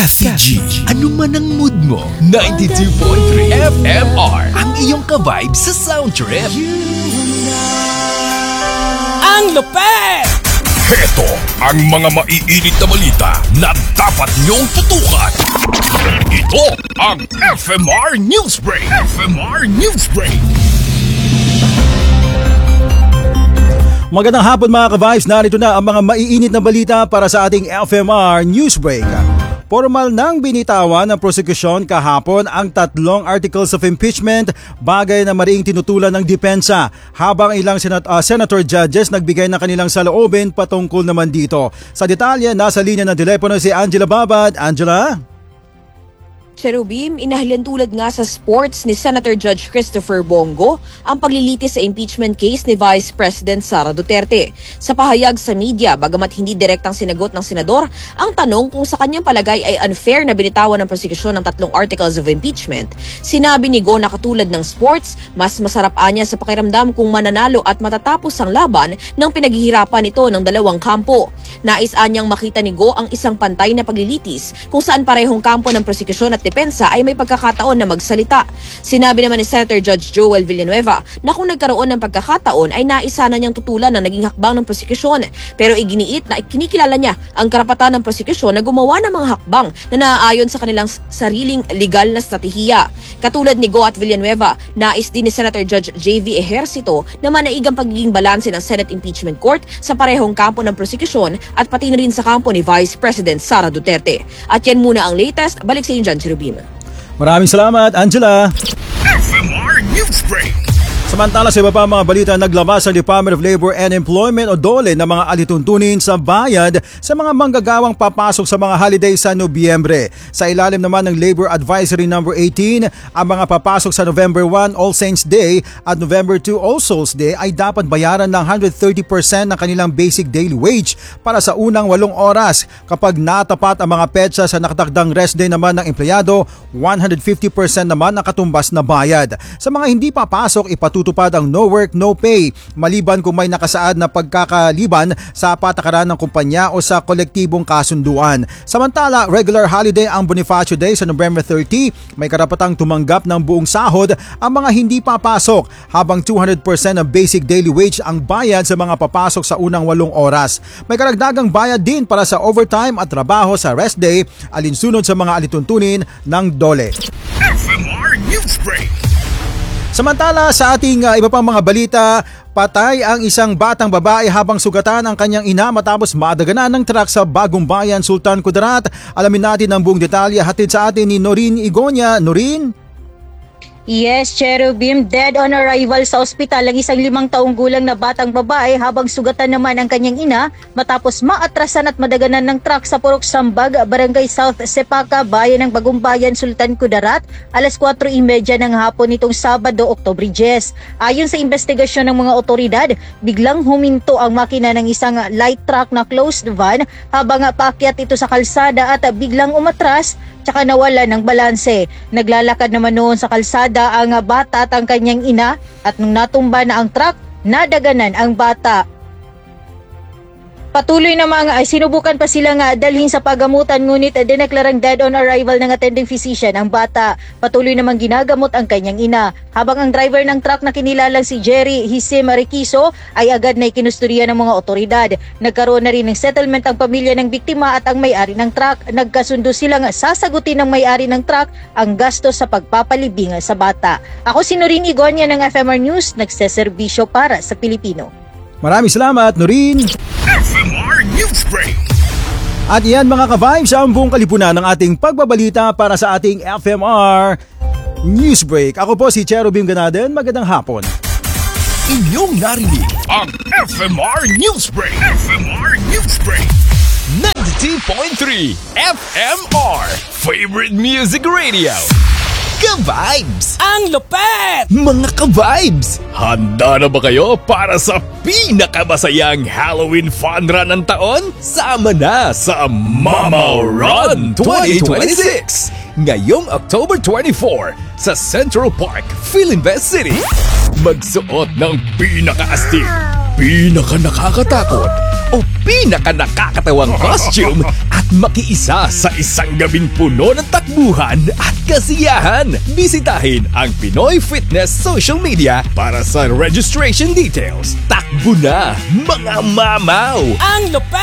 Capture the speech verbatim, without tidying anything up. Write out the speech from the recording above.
Kasi G, ano man ang mood mo, ninety-two point three F M R ang iyong ka-vibe sa sound trip. Ang lupet! Heto ang mga maiinit na balita na dapat niyong tutukan. Ito ang F M R Newsbreak. F M R Newsbreak. Magandang hapon mga ka-vibes, narito na ang mga maiinit na balita para sa ating F M R Newsbreak. Formal nang binitawan ng prosekusyon kahapon ang tatlong articles of impeachment, bagay na mariing tinutulan ng depensa, habang ilang senat- uh, senator judges nagbigay ng kanilang saloobin patungkol naman dito. Sa detalye, nasa linya ng telepono si Angela Babad. Angela? Cherubim, inahalian tulad nga sa sports ni Senator Judge Christopher Bongo ang paglilitis sa impeachment case ni Vice President Sara Duterte. Sa pahayag sa media, bagamat hindi direktang sinagot ng senador, ang tanong kung sa kanyang palagay ay unfair na binitawan ng prosekusyon ng tatlong articles of impeachment. Sinabi ni Go na katulad ng sports, mas masarap anya sa pakiramdam kung mananalo at matatapos ang laban ng pinaghihirapan ito ng dalawang kampo. Nais anyang makita ni Go ang isang pantay na paglilitis kung saan parehong kampo ng prosekusyon at depensa ay may pagkakataon na magsalita. Sinabi naman ni Senator Judge Joel Villanueva na kung nagkaroon ng pagkakataon ay naisa na niyang tutulan ng naging hakbang ng prosekusyon, pero iginiit na kinikilala niya ang karapatan ng prosekusyon na gumawa ng mga hakbang na naaayon sa kanilang sariling legal na strategiya. Katulad ni Go at Villanueva, nais din ni Senator Judge J V Ejercito na manaigang pagiging balanse ng Senate Impeachment Court sa parehong kampo ng prosekusyon at pati na rin sa kampo ni Vice President Sara Duterte. At yan muna ang latest. Balik sa inyo dyan, Cherubim. Maraming salamat, Angela. F M R Newsbreak. Samantala sa iba pa mga balita, naglabas ang Department of Labor and Employment o DOLE ng mga alituntunin sa bayad sa mga manggagawang papasok sa mga holiday sa Nobyembre. Sa ilalim naman ng Labor Advisory number eighteen, ang mga papasok sa November one, All Saints Day at November two, All Souls Day ay dapat bayaran ng one hundred thirty percent ng kanilang basic daily wage para sa unang walong oras. Kapag natapat ang mga petsa sa nakatakdang rest day naman ng empleyado, one hundred fifty percent naman ang katumbas na bayad. Sa mga hindi papasok, ipatutupad tutupad ang no work, no pay, maliban kung may nakasaad na pagkakaliban sa patakaran ng kumpanya o sa kolektibong kasunduan. Samantala, regular holiday ang Bonifacio Day sa November thirty, may karapatang tumanggap ng buong sahod ang mga hindi papasok, habang two hundred percent ng basic daily wage ang bayad sa mga papasok sa unang walong oras. May karagdagang bayad din para sa overtime at trabaho sa rest day, alinsunod sa mga alituntunin ng DOLE. F M R Newsbreak. Samantala sa ating uh, iba pang mga balita, patay ang isang batang babae habang sugatan ang kanyang ina matapos madaganan ng truck sa Bagong Bayan, Sultan Kudarat. Alamin natin ang buong detalye, hatid sa atin ni Noreen Igonia. Noreen? Yes, Cherubim, dead on arrival sa ospital ang isang limang taong gulang na batang babae habang sugatan naman ang kanyang ina matapos maatrasan at madaganan ng truck sa Purok Sambag, Barangay South Sepaka, Bayan ng Bagong Bayan, Sultan Kudarat, alas kwatro trenta ng hapon nitong Sabado, Oktubre ten. Ayon sa investigasyon ng mga otoridad, biglang huminto ang makina ng isang light truck na closed van habang paakyat ito sa kalsada at biglang umatras tsaka nawala ng balanse. Naglalakad naman noon sa kalsada ang bata at ang kanyang ina at nung natumba na ang truck, nadaganan ang bata. Patuloy namang ay sinubukan pa sila nga dalhin sa pagamutan ngunit dineklarang dead on arrival ng attending physician ang bata. Patuloy namang ginagamot ang kanyang ina. Habang ang driver ng truck na kinilalang si Jerry Hisim Mariquiso ay agad na ikinustodiya ng mga otoridad. Nagkaroon na rin ng settlement ang pamilya ng biktima at ang may-ari ng truck. Nagkasundo silang sasagutin ng may-ari ng truck ang gastos sa pagpapalibing sa bata. Ako si Noreen Igonia ng F M R News, nagseserbisyo para sa Pilipino. Maraming salamat, Noreen. F M R Newsbreak. At yan mga ka-vibes, ang buong kalipunan ng ating pagbabalita para sa ating F M R Newsbreak. Ako po si Cherubim Ganaden, magandang hapon. Inyong narinig ang F M R Newsbreak. F M R Newsbreak. ninety-two point three F M R. Favorite Music Radio. Ka-vibes! Ang lupet! Mga ka-vibes! Handa na ba kayo para sa pinakamasayang Halloween fun run ng taon? Sama na sa Mama Run twenty twenty-six! Ngayong October twenty-fourth sa Central Park, Philinvest City. Magsuot ng pinaka-astig, pinaka-nakakatakot o pinaka-nakakatawang costume at makiisa sa isang gabing puno ng takbuhan at kasiyahan. Bisitahin ang Pinoy Fitness social media para sa registration details. Takbo na, mga mamaw! Ang lupet!